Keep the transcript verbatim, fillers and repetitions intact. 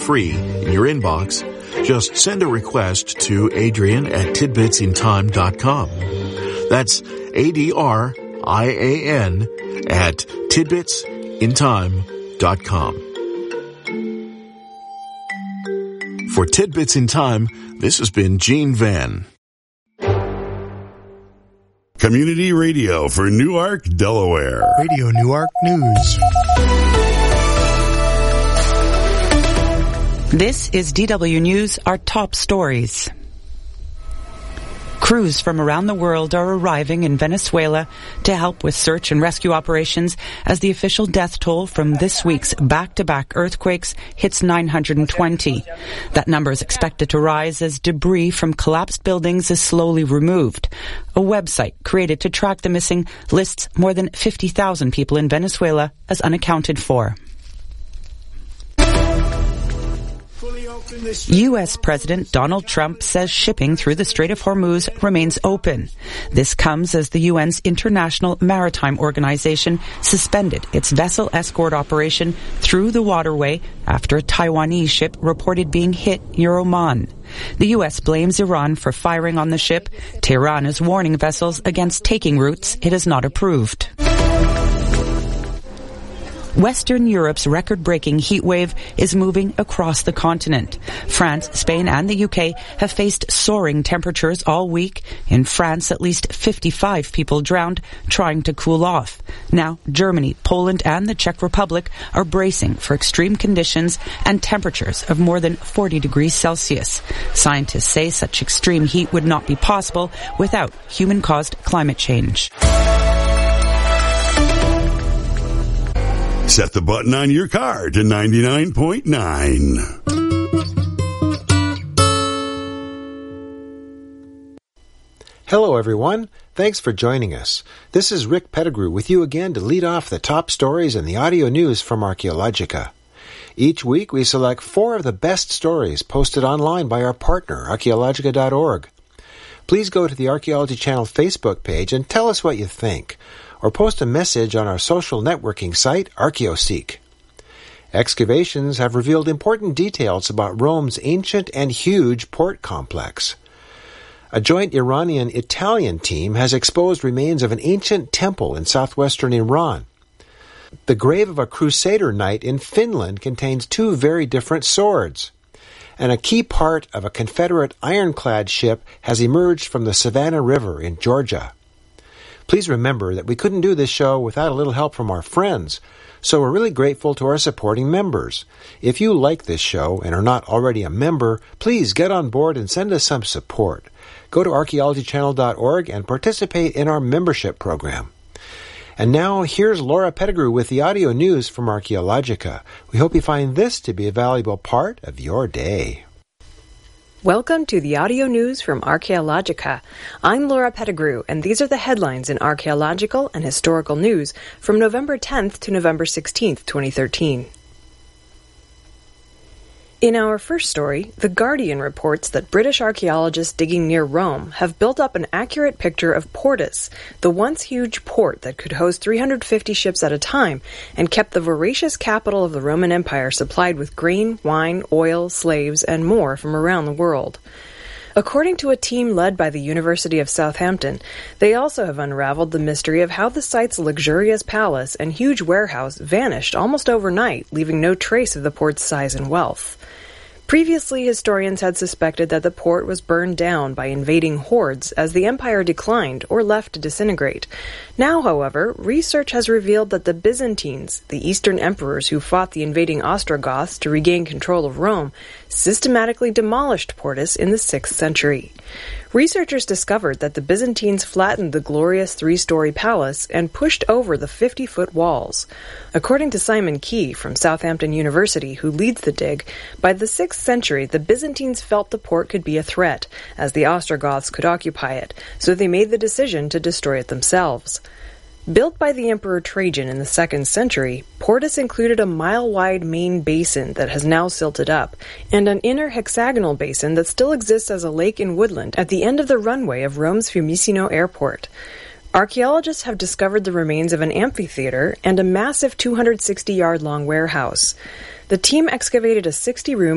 free in your inbox, just send a request to Adrian at tidbits in time dot com. That's A D R I A N at tidbits in time dot com. For Tidbits in Time, this has been Gene Van. Community Radio for Newark, Delaware. Radio Newark News. This is D W News, our top stories. Crews from around the world are arriving in Venezuela to help with search and rescue operations as the official death toll from this week's back-to-back earthquakes hits nine hundred twenty. That number is expected to rise as debris from collapsed buildings is slowly removed. A website created to track the missing lists more than fifty thousand people in Venezuela as unaccounted for. U S. President Donald Trump says shipping through the Strait of Hormuz remains open. This comes as the U N's International Maritime Organization suspended its vessel escort operation through the waterway after a Taiwanese ship reported being hit near Oman. The U S blames Iran for firing on the ship. Tehran is warning vessels against taking routes it has not approved. Western Europe's record-breaking heat wave is moving across the continent. France, Spain, and the U K have faced soaring temperatures all week. In France, at least fifty-five people drowned trying to cool off. Now, Germany, Poland, and the Czech Republic are bracing for extreme conditions and temperatures of more than forty degrees Celsius. Scientists say such extreme heat would not be possible without human-caused climate change. Set the button on your car to ninety-nine point nine. Hello, everyone. Thanks for joining us. This is Rick Pettigrew with you again to lead off the top stories in the audio news from Archaeologica. Each week, we select four of the best stories posted online by our partner, archaeologica dot org. Please go to the Archaeology Channel Facebook page and tell us what you think, or post a message on our social networking site, ArchaeoSeek. Excavations have revealed important details about Rome's ancient and huge port complex. A joint Iranian-Italian team has exposed remains of an ancient temple in southwestern Iran. The grave of a Crusader knight in Finland contains two very different swords. And a key part of a Confederate ironclad ship has emerged from the Savannah River in Georgia. Please remember that we couldn't do this show without a little help from our friends, so we're really grateful to our supporting members. If you like this show and are not already a member, please get on board and send us some support. Go to archaeology channel dot org and participate in our membership program. And now, here's Laura Pettigrew with the audio news from Archaeologica. We hope you find this to be a valuable part of your day. Welcome to the audio news from Archaeologica. I'm Laura Pettigrew, and these are the headlines in archaeological and historical news from November tenth to November sixteenth, twenty thirteen. In our first story, The Guardian reports that British archaeologists digging near Rome have built up an accurate picture of Portus, the once huge port that could host three hundred fifty ships at a time and kept the voracious capital of the Roman Empire supplied with grain, wine, oil, slaves, and more from around the world. According to a team led by the University of Southampton, they also have unraveled the mystery of how the site's luxurious palace and huge warehouse vanished almost overnight, leaving no trace of the port's size and wealth. Previously, historians had suspected that the port was burned down by invading hordes as the empire declined or left to disintegrate. Now, however, research has revealed that the Byzantines, the Eastern emperors who fought the invading Ostrogoths to regain control of Rome, systematically demolished Portus in the sixth century. Researchers discovered that the Byzantines flattened the glorious three-story palace and pushed over the fifty-foot walls. According to Simon Key from Southampton University, who leads the dig, by the sixth century the Byzantines felt the port could be a threat, as the Ostrogoths could occupy it, so they made the decision to destroy it themselves. Built by the Emperor Trajan in the second century, Portus included a mile-wide main basin that has now silted up, and an inner hexagonal basin that still exists as a lake in woodland at the end of the runway of Rome's Fiumicino Airport. Archaeologists have discovered the remains of an amphitheater and a massive two hundred sixty yard long warehouse. The team excavated a sixty room